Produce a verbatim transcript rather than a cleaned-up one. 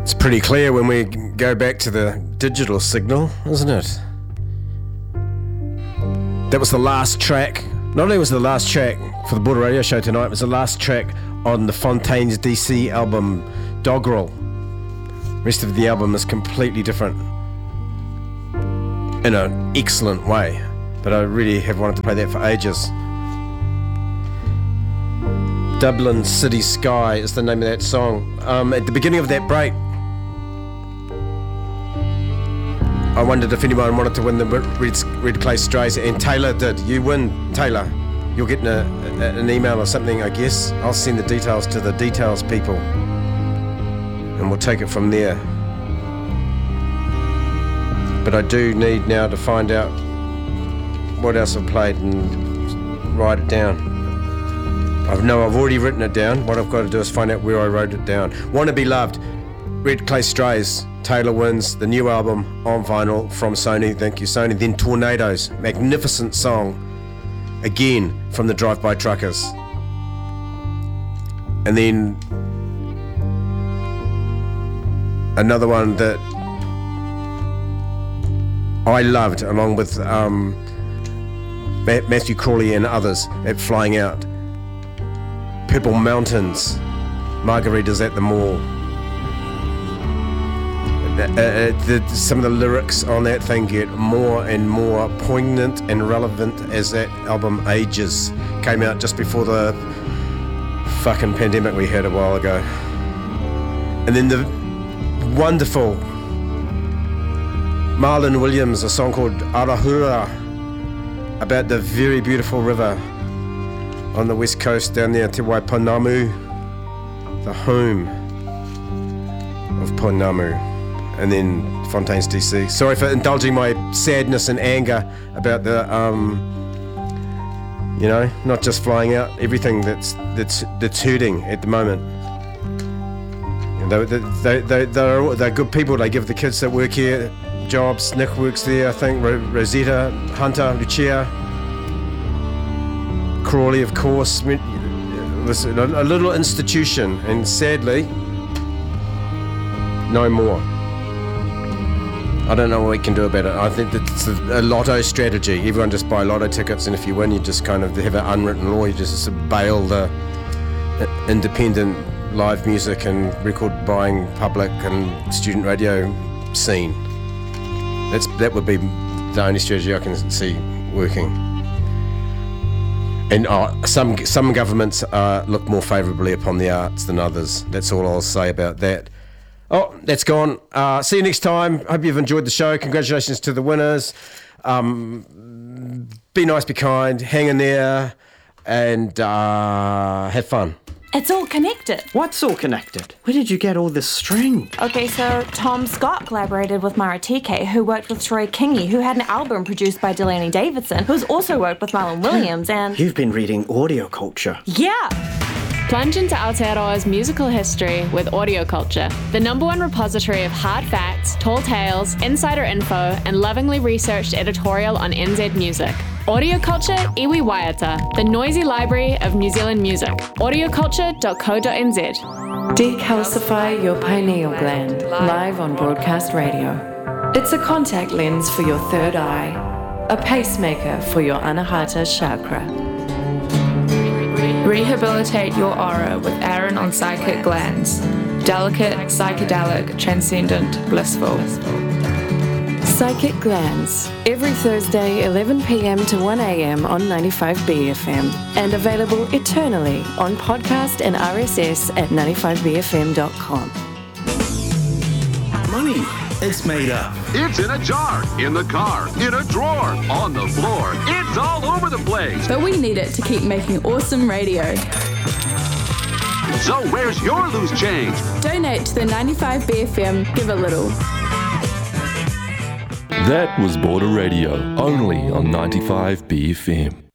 It's pretty clear when we go back to the digital signal, isn't it? That was the last track. Not only was it the last track for the Border Radio Show tonight, it was the last track on the Fontaines D C album, Doggerel. The rest of the album is completely different in an excellent way, but I really have wanted to play that for ages. Dublin City Sky is the name of that song. Um, at the beginning of that break, I wondered if anyone wanted to win the Red, Red Clay Strays, and Taylor did. You win, Taylor. You'll get a, a, an email or something, I guess. I'll send the details to the details people, and we'll take it from there. But I do need now to find out what else I've played and write it down. I know I've already written it down. What I've got to do is find out where I wrote it down. Wanna Be Loved, Red Clay Strays, Taylor wins, the new album on vinyl from Sony. Thank you, Sony. Then Tornadoes, magnificent song, again from the Drive-By Truckers. And then another one that I loved, along with um, Matthew Crawley and others at Flying Out. Purple Mountains, Margaritas at the Mall. Uh, uh, the, some of the lyrics on that thing get more and more poignant and relevant as that album ages. Came out just before the fucking pandemic we had a while ago. And then the wonderful Marlon Williams, a song called Arahura, about the very beautiful river on the west coast down there, Te Waipounamu, the home of Pounamu, and then Fontaines D C. Sorry for indulging my sadness and anger about the, um, you know, not just Flying Out, everything that's that's that's hurting at the moment. You know, they, they, they, they're, they're good people. They give the kids that work here jobs. Nick works there, I think, Rosetta, Hunter, Lucia, Crawley, of course. It was a little institution, and sadly, no more. I don't know what we can do about it. I think that it's a, a lotto strategy. Everyone just buy lotto tickets, and if you win, you just kind of have an unwritten law. You just bail the independent live music and record buying public and student radio scene. That's that would be the only strategy I can see working. And uh, some some governments uh, look more favourably upon the arts than others. That's all I'll say about that. Oh, that's gone. Uh, see you next time. Hope you've enjoyed the show. Congratulations to the winners. Um, be nice, be kind, hang in there, and uh, have fun. It's all connected. What's all connected? Where did you get all this string? Okay, so Tom Scott collaborated with Maratike, who worked with Troy Kingi, who had an album produced by Delaney Davidson, who's also worked with Marlon Williams, and... You've been reading Audio Culture. Yeah! Plunge into Aotearoa's musical history with Audio Culture, the number one repository of hard facts, tall tales, insider info, and lovingly researched editorial on N Z music. Audio Culture Iwi Waiata, the noisy library of New Zealand music. audio culture dot co dot n z. Decalcify your pineal gland, live on broadcast radio. It's a contact lens for your third eye, a pacemaker for your Anahata chakra. Rehabilitate your aura with Aaron on Psychic Glands. Delicate, psychedelic, transcendent, blissful. Psychic Glands, every Thursday eleven p.m. to one a.m. on ninety-five B F M, and available eternally on podcast and R S S at ninety-five b f m dot com. Money, it's made up. It's in a jar, in the car, in a drawer, on the floor. It's all over the place. But we need it to keep making awesome radio. So where's your loose change? Donate to the ninety-five B F M Give a Little. That was Border Radio, only on ninety-five B F M.